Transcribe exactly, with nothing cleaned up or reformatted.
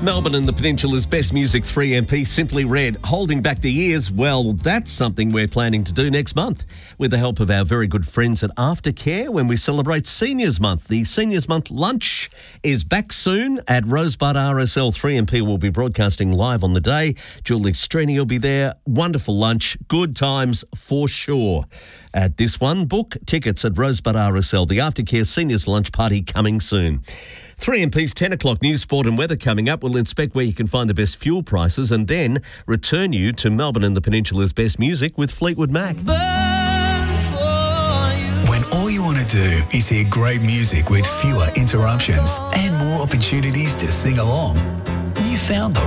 Melbourne and the Peninsula's best music three M P, Simply Red, holding back the years. Well, that's something we're planning to do next month with the help of our very good friends at Aftercare when we celebrate Seniors Month. The Seniors Month lunch is back soon at Rosebud R S L. three M P will be broadcasting live on the day. Julie Strini will be there. Wonderful lunch. Good times for sure. At this one, book tickets at Rosebud R S L. The Aftercare Seniors Lunch Party coming soon. three M P's ten o'clock news, sport and weather coming up. We'll inspect where you can find the best fuel prices and then return you to Melbourne and the Peninsula's best music with Fleetwood Mac. When all you want to do is hear great music with fewer interruptions and more opportunities to sing along, you found the